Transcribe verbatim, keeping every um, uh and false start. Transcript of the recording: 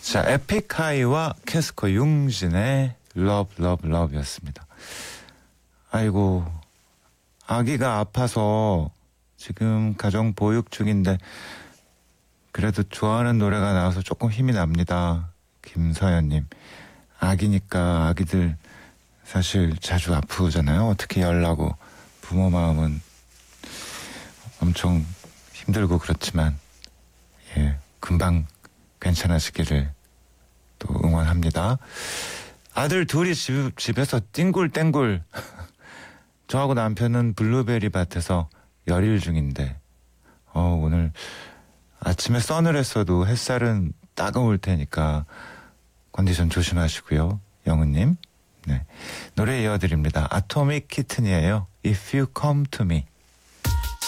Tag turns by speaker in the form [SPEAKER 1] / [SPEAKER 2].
[SPEAKER 1] 자, 에픽하이와 캐스커 융진의 러브 러브 러브였습니다. 아이고, 아기가 아파서 지금 가정 보육 중인데 그래도 좋아하는 노래가 나와서 조금 힘이 납니다. 김서연님, 아기니까 아기들 사실 자주 아프잖아요. 특히 열나고 부모 마음은 엄청 힘들고 그렇지만 예, 금방 괜찮아지기를 또 응원합니다. 아들 둘이 집, 집에서 띵굴땡굴 저하고 남편은 블루베리 밭에서 열일 중인데 어, 오늘 아침에 서늘했어도 햇살은 따가울 테니까 컨디션 조심하시고요. 영은님, 네, 노래 이어드립니다. 아토믹 키튼이에요. If you come to me.